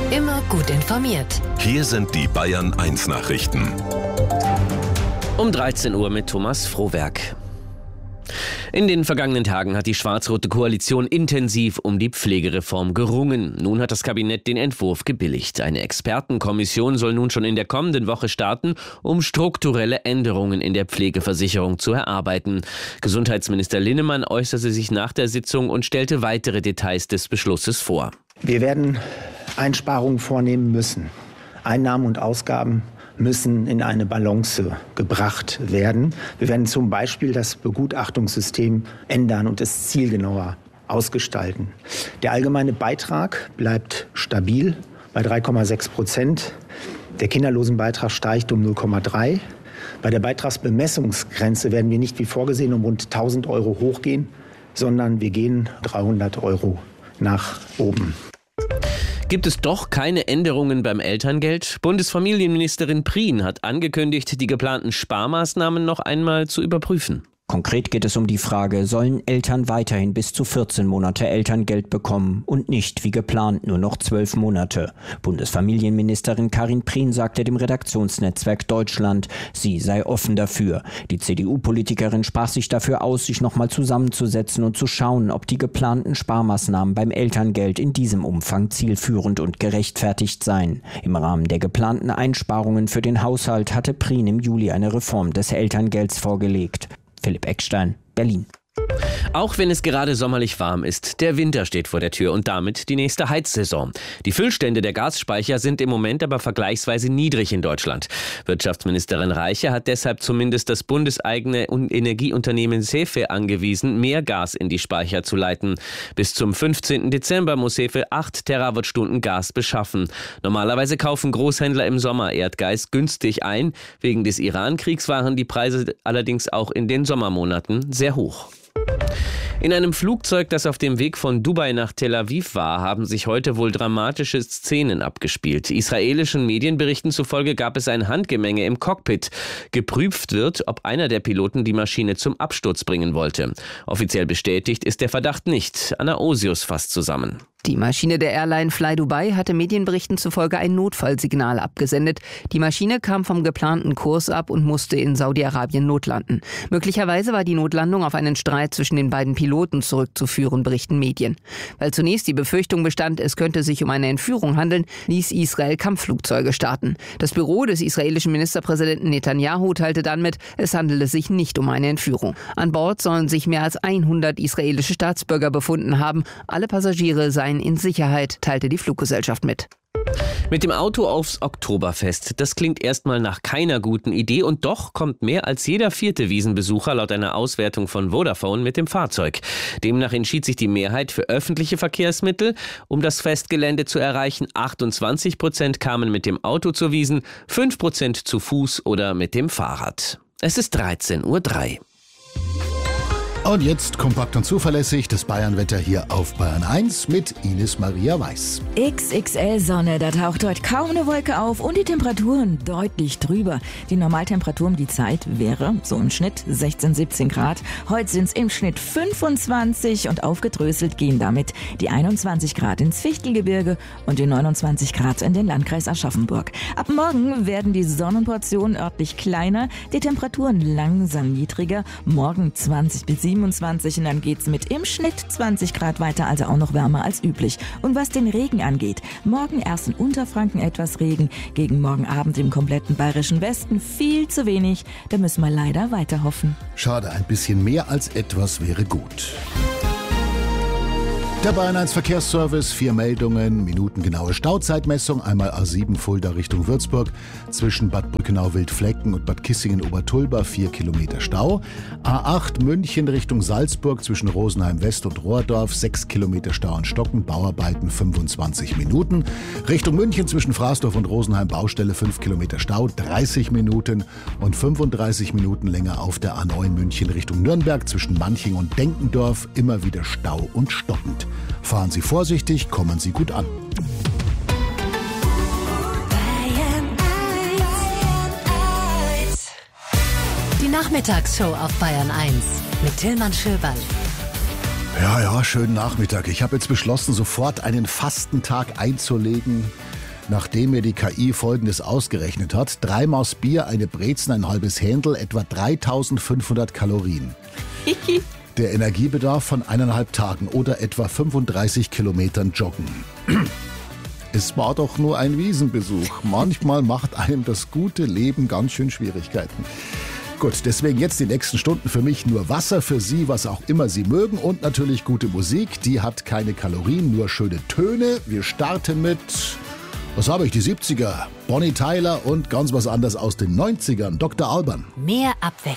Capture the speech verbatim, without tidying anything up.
Immer gut informiert. Hier sind die Bayern eins Nachrichten. Um dreizehn Uhr mit Thomas Frohwerk. In den vergangenen Tagen hat die schwarz-rote Koalition intensiv um die Pflegereform gerungen. Nun hat das Kabinett den Entwurf gebilligt. Eine Expertenkommission soll nun schon in der kommenden Woche starten, um strukturelle Änderungen in der Pflegeversicherung zu erarbeiten. Gesundheitsminister Linnemann äußerte sich nach der Sitzung und stellte weitere Details des Beschlusses vor. Wir werden Einsparungen vornehmen müssen. Einnahmen und Ausgaben müssen in eine Balance gebracht werden. Wir werden zum Beispiel das Begutachtungssystem ändern und es zielgenauer ausgestalten. Der allgemeine Beitrag bleibt stabil bei drei Komma sechs Prozent. Der Kinderlosenbeitrag steigt um null Komma drei. Bei der Beitragsbemessungsgrenze werden wir nicht wie vorgesehen um rund tausend Euro hochgehen, sondern wir gehen dreihundert Euro nach oben. Gibt es doch keine Änderungen beim Elterngeld? Bundesfamilienministerin Prien hat angekündigt, die geplanten Sparmaßnahmen noch einmal zu überprüfen. Konkret geht es um die Frage, sollen Eltern weiterhin bis zu vierzehn Monate Elterngeld bekommen und nicht wie geplant nur noch zwölf Monate. Bundesfamilienministerin Karin Prien sagte dem Redaktionsnetzwerk Deutschland, sie sei offen dafür. Die C D U-Politikerin sprach sich dafür aus, sich nochmal zusammenzusetzen und zu schauen, ob die geplanten Sparmaßnahmen beim Elterngeld in diesem Umfang zielführend und gerechtfertigt seien. Im Rahmen der geplanten Einsparungen für den Haushalt hatte Prien im Juli eine Reform des Elterngelds vorgelegt. Philipp Eckstein, Berlin. Auch wenn es gerade sommerlich warm ist, der Winter steht vor der Tür und damit die nächste Heizsaison. Die Füllstände der Gasspeicher sind im Moment aber vergleichsweise niedrig in Deutschland. Wirtschaftsministerin Reiche hat deshalb zumindest das bundeseigene Energieunternehmen Sefe angewiesen, mehr Gas in die Speicher zu leiten. Bis zum fünfzehnten Dezember muss Sefe acht Terawattstunden Gas beschaffen. Normalerweise kaufen Großhändler im Sommer Erdgas günstig ein. Wegen des Iran-Kriegs waren die Preise allerdings auch in den Sommermonaten sehr hoch. In einem Flugzeug, das auf dem Weg von Dubai nach Tel Aviv war, haben sich heute wohl dramatische Szenen abgespielt. Israelischen Medienberichten zufolge gab es ein Handgemenge im Cockpit. Geprüft wird, ob einer der Piloten die Maschine zum Absturz bringen wollte. Offiziell bestätigt ist der Verdacht nicht. Anna Osius fasst zusammen. Die Maschine der Airline Fly Dubai hatte Medienberichten zufolge ein Notfallsignal abgesendet. Die Maschine kam vom geplanten Kurs ab und musste in Saudi-Arabien notlanden. Möglicherweise war die Notlandung auf einen Streit zwischen den beiden Piloten zurückzuführen, berichten Medien. Weil zunächst die Befürchtung bestand, es könnte sich um eine Entführung handeln, ließ Israel Kampfflugzeuge starten. Das Büro des israelischen Ministerpräsidenten Netanyahu teilte dann mit, es handele sich nicht um eine Entführung. An Bord sollen sich mehr als hundert israelische Staatsbürger befunden haben. Alle Passagiere seien in Sicherheit, teilte die Fluggesellschaft mit. Mit dem Auto aufs Oktoberfest. Das klingt erstmal nach keiner guten Idee und doch kommt mehr als jeder vierte Wiesenbesucher laut einer Auswertung von Vodafone mit dem Fahrzeug. Demnach entschied sich die Mehrheit für öffentliche Verkehrsmittel. Um das Festgelände zu erreichen, achtundzwanzig Prozent kamen mit dem Auto zur Wiesn, fünf Prozent zu Fuß oder mit dem Fahrrad. Es ist dreizehn Uhr drei. Und jetzt kompakt und zuverlässig das Bayernwetter hier auf Bayern eins mit Ines Maria Weiß. X X L Sonne, da taucht heute kaum eine Wolke auf und die Temperaturen deutlich drüber. Die Normaltemperatur um die Zeit wäre so im Schnitt sechzehn, siebzehn Grad. Heute sind es im Schnitt fünfundzwanzig und aufgedröselt gehen damit die einundzwanzig Grad ins Fichtelgebirge und die neunundzwanzig Grad in den Landkreis Aschaffenburg. Ab morgen werden die Sonnenportionen örtlich kleiner, die Temperaturen langsam niedriger. Morgen zwanzig bis siebenundzwanzig und dann geht's mit im Schnitt zwanzig Grad weiter, also auch noch wärmer als üblich. Und was den Regen angeht, morgen erst in Unterfranken etwas Regen, gegen morgen Abend im kompletten bayerischen Westen viel zu wenig. Da müssen wir leider weiter hoffen. Schade, ein bisschen mehr als etwas wäre gut. Der Bayern eins Verkehrsservice, vier Meldungen, minutengenaue Stauzeitmessung, einmal A sieben Fulda Richtung Würzburg, zwischen Bad Brückenau-Wildflecken und Bad Kissingen-Obertulba vier Kilometer Stau, A acht München Richtung Salzburg, zwischen Rosenheim-West und Rohrdorf, sechs Kilometer Stau und Stocken, Bauarbeiten fünfundzwanzig Minuten, Richtung München zwischen Fraßdorf und Rosenheim Baustelle fünf Kilometer Stau, dreißig Minuten und fünfunddreißig Minuten länger auf der A neun München Richtung Nürnberg, zwischen Manching und Denkendorf, immer wieder Stau und stockend. Fahren Sie vorsichtig, kommen Sie gut an. Die Nachmittagsshow auf Bayern eins mit Tillmann Schöberl. Ja, ja, schönen Nachmittag. Ich habe jetzt beschlossen, sofort einen Fastentag einzulegen. nachdem mir die K I Folgendes ausgerechnet hat. Drei Maß Bier, eine Brezen, ein halbes Händel, etwa dreitausendfünfhundert Kalorien. Der Energiebedarf von eineinhalb Tagen oder etwa fünfunddreißig Kilometern Joggen. Es war doch nur ein Wiesenbesuch. Manchmal macht einem das gute Leben ganz schön Schwierigkeiten. Gut, deswegen jetzt die nächsten Stunden für mich nur Wasser, für Sie, was auch immer Sie mögen und natürlich gute Musik. Die hat keine Kalorien, nur schöne Töne. Wir starten mit, was habe ich, die siebziger, Bonnie Tyler und ganz was anderes aus den neunzigern, Doktor Alban. Mehr Abwechslung.